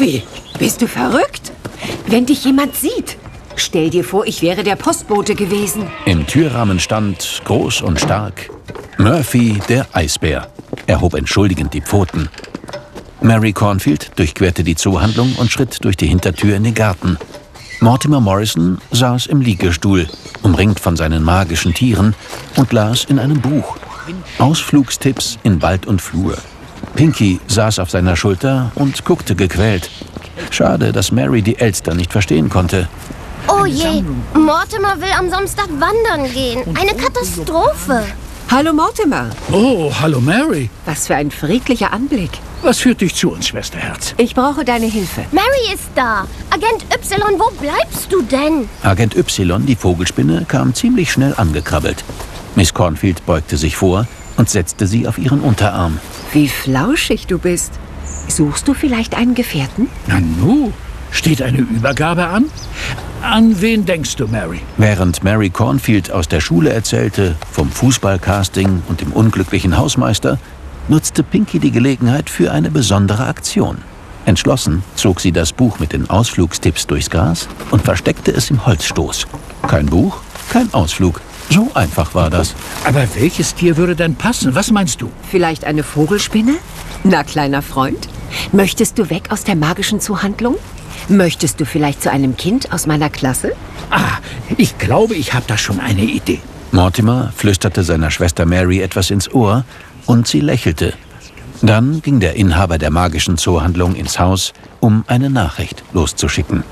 Murphy, bist du verrückt? Wenn dich jemand sieht, stell dir vor, ich wäre der Postbote gewesen. Im Türrahmen stand, groß und stark, Murphy, der Eisbär. Er hob entschuldigend die Pfoten. Mary Cornfield durchquerte die Zoohandlung und schritt durch die Hintertür in den Garten. Mortimer Morrison saß im Liegestuhl, umringt von seinen magischen Tieren, und las in einem Buch. Ausflugstipps in Wald und Flur. Pinky saß auf seiner Schulter und guckte gequält. Schade, dass Mary die Elster nicht verstehen konnte. Oh je, Mortimer will am Samstag wandern gehen. Eine Katastrophe. Hallo Mortimer. Oh, hallo Mary. Was für ein friedlicher Anblick. Was führt dich zu uns, Schwesterherz? Ich brauche deine Hilfe. Mary ist da. Agent Y, wo bleibst du denn? Agent Y, die Vogelspinne, kam ziemlich schnell angekrabbelt. Miss Cornfield beugte sich vor und setzte sie auf ihren Unterarm. Wie flauschig du bist. Suchst du vielleicht einen Gefährten? Nanu, steht eine Übergabe an? An wen denkst du, Mary? Während Mary Cornfield aus der Schule erzählte, vom Fußballcasting und dem unglücklichen Hausmeister, nutzte Pinky die Gelegenheit für eine besondere Aktion. Entschlossen zog sie das Buch mit den Ausflugstipps durchs Gras und versteckte es im Holzstoß. Kein Buch, kein Ausflug. So einfach war das. Aber welches Tier würde denn passen? Was meinst du? Vielleicht eine Vogelspinne? Na, kleiner Freund, möchtest du weg aus der magischen Zoohandlung? Möchtest du vielleicht zu einem Kind aus meiner Klasse? Ah, ich glaube, ich habe da schon eine Idee. Mortimer flüsterte seiner Schwester Mary etwas ins Ohr und sie lächelte. Dann ging der Inhaber der magischen Zoohandlung ins Haus, um eine Nachricht loszuschicken.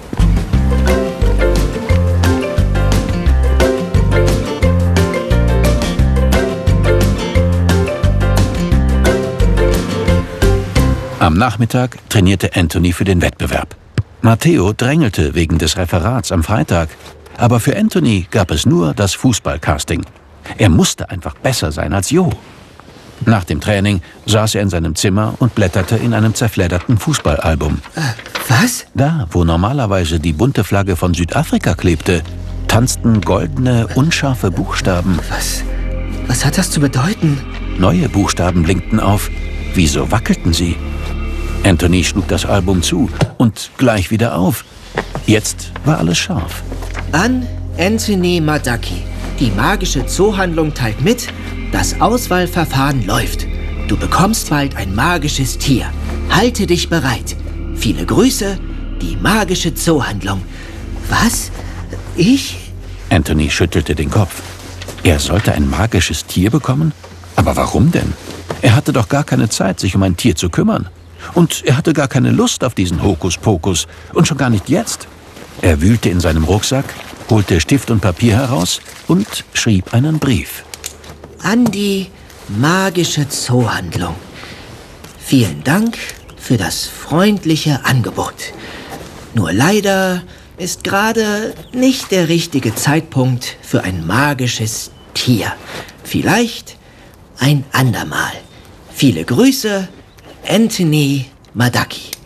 Am Nachmittag trainierte Anthony für den Wettbewerb. Matteo drängelte wegen des Referats am Freitag. Aber für Anthony gab es nur das Fußballcasting. Er musste einfach besser sein als Jo. Nach dem Training saß er in seinem Zimmer und blätterte in einem zerfledderten Fußballalbum. Was? Da, wo normalerweise die bunte Flagge von Südafrika klebte, tanzten goldene, unscharfe Buchstaben. Was hat das zu bedeuten? Neue Buchstaben blinkten auf. Wieso wackelten sie? Anthony schlug das Album zu und gleich wieder auf. Jetzt war alles scharf. An Anthony Madaki. Die magische Zoohandlung teilt mit, das Auswahlverfahren läuft. Du bekommst bald ein magisches Tier. Halte dich bereit. Viele Grüße, die magische Zoohandlung. Was? Ich? Anthony schüttelte den Kopf. Er sollte ein magisches Tier bekommen? Aber warum denn? Er hatte doch gar keine Zeit, sich um ein Tier zu kümmern. Und er hatte gar keine Lust auf diesen Hokuspokus. Und schon gar nicht jetzt. Er wühlte in seinem Rucksack, holte Stift und Papier heraus und schrieb einen Brief. An die magische Zoohandlung. Vielen Dank für das freundliche Angebot. Nur leider ist gerade nicht der richtige Zeitpunkt für ein magisches Tier. Vielleicht ein andermal. Viele Grüße, Anthony Madaki.